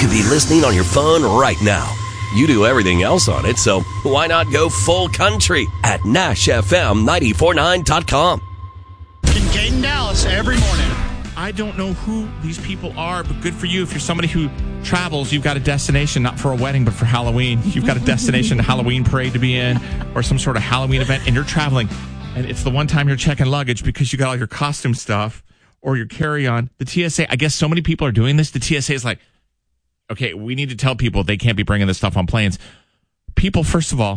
could be listening on your phone right now. You do everything else on it, so why not go full country at NashFM949.com. Kincaid, Dallas, every morning. I don't know who these people are, but good for you. If you're somebody who travels, you've got a destination, not for a wedding, but for Halloween. You've got a destination, a Halloween parade to be in, or some sort of Halloween event, and you're traveling. And it's the one time you're checking luggage because you got all your costume stuff or your carry-on. The TSA, I guess so many people are doing this. The TSA is like, okay, we need to tell people they can't be bringing this stuff on planes. People, first of all,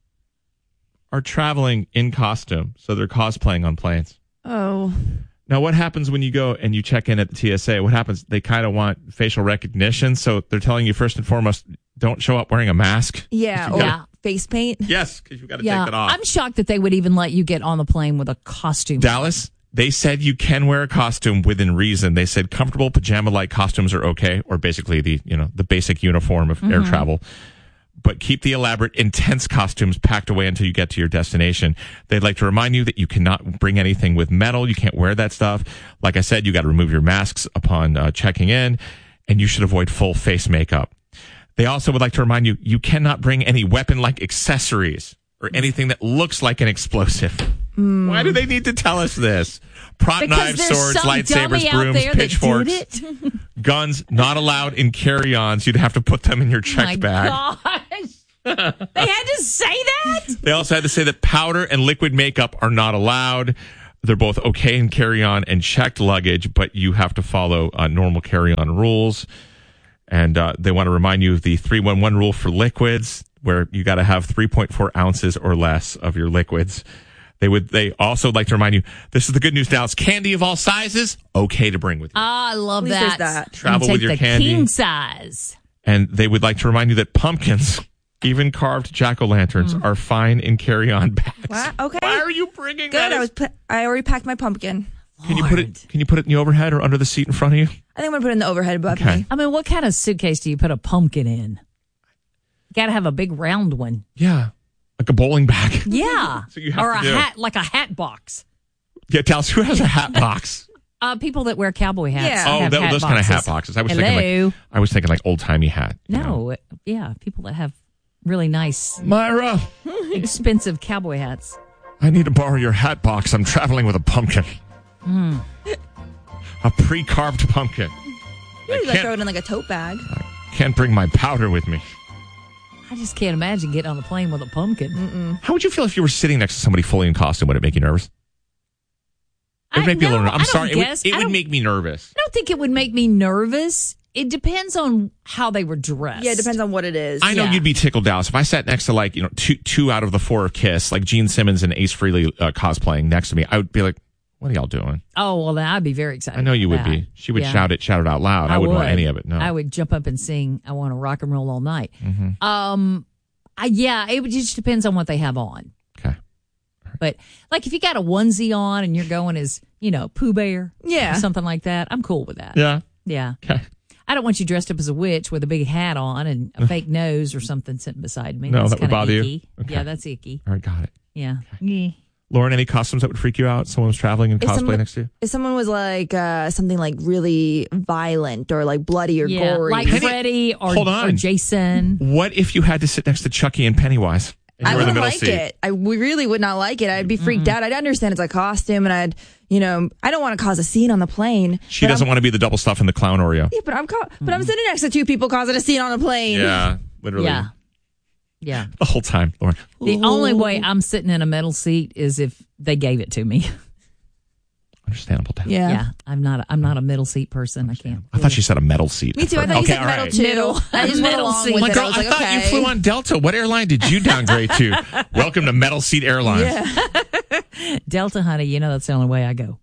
are traveling in costume, so they're cosplaying on planes. Oh. Now, what happens when you go and you check in at the TSA? What happens? They kind of want facial recognition, so they're telling you first and foremost, don't show up wearing a mask. Yeah, or face paint. Yes, because you've got to take that off. I'm shocked that they would even let you get on the plane with a costume. Dallas, they said you can wear a costume within reason. They said comfortable pajama-like costumes are okay, or basically the basic uniform of air travel. But keep the elaborate, intense costumes packed away until you get to your destination. They'd like to remind you that you cannot bring anything with metal. You can't wear that stuff. Like I said, you got to remove your masks upon checking in, and you should avoid full face makeup. They also would like to remind you, you cannot bring any weapon-like accessories or anything that looks like an explosive. Why do they need to tell us this? Prop knives, swords, lightsabers, brooms, pitchforks, guns not allowed in carry-ons. You'd have to put them in your checked bag. Gosh. They had to say that? They also had to say that powder and liquid makeup are not allowed. They're both okay in carry-on and checked luggage, but you have to follow normal carry-on rules. And they want to remind you of the 3-1-1 rule for liquids, where you got to have 3.4 ounces or less of your liquids. They also like to remind you, this is the good news, Dallas. Candy of all sizes, okay to bring with you. I love that. Travel with your candy. King size. And they would like to remind you that pumpkins, even carved jack-o'-lanterns, are fine in carry-on bags. Wow, okay. Why are you bringing Good. that? I already packed my pumpkin. Can you put it in the overhead or under the seat in front of you? I think I'm going to put it in the overhead above me. I mean, what kind of suitcase do you put a pumpkin in? You got to have a big round one. Yeah. Like a bowling bag. Yeah. So you have or to a do. hat, like a hat box. Yeah, Dallas, who has a hat box? People that wear cowboy hats. Yeah. Oh, have those kind of hat boxes. I was thinking like old-timey hat. No, yeah, people that have really nice, Myra, expensive cowboy hats. I need to borrow your hat box. I'm traveling with a pumpkin. A pre-carved pumpkin. You could throw it in like a tote bag. I can't bring my powder with me. I just can't imagine getting on a plane with a pumpkin. How would you feel if you were sitting next to somebody fully in costume? Would it make you nervous? It would make me a little nervous. I'm sorry. It would make me nervous. I don't think it would make me nervous. It depends on how they were dressed. Yeah, it depends on what it is. I know you'd be tickled, Dallas. If I sat next to two out of the four of Kiss, like Gene Simmons and Ace Frehley cosplaying next to me, I would be like, what are y'all doing? Oh, well, then I'd be very excited. I know you would be. She would shout it out loud. I wouldn't want any of it. No. I would jump up and sing, I want to rock and roll all night. It just depends on what they have on. Okay. But like if you got a onesie on and you're going as, Pooh Bear. Yeah. Or something like that, I'm cool with that. Yeah. Yeah. Okay. I don't want you dressed up as a witch with a big hat on and a fake nose or something sitting beside me. No, that's that would bother icky. you? Okay. Yeah, that's icky. All right, got it. Yeah. Okay. Lauren, any costumes that would freak you out? Someone was traveling in cosplay next to you? If someone was like something like really violent or like bloody or gory. Like Freddy or Jason. What if you had to sit next to Chucky and Pennywise? And I you were in the wouldn't middle like seat? it. I really would not like it. I'd be freaked out. I'd understand it's a costume and I don't want to cause a scene on the plane. She doesn't want to be the double stuff in the clown Oreo. Yeah, but I'm sitting next to two people causing a scene on a plane. Yeah, literally. Yeah. The whole time, Lauren. The only way I'm sitting in a metal seat is if they gave it to me. Understandable. Yeah. I'm not a middle seat person. I can't. I thought she said a metal seat. Me too. I thought you said metal too. I just went along with it. Girl, I thought you flew on Delta. What airline did you downgrade to? Welcome to Metal Seat Airlines. Yeah. Delta, honey, that's the only way I go.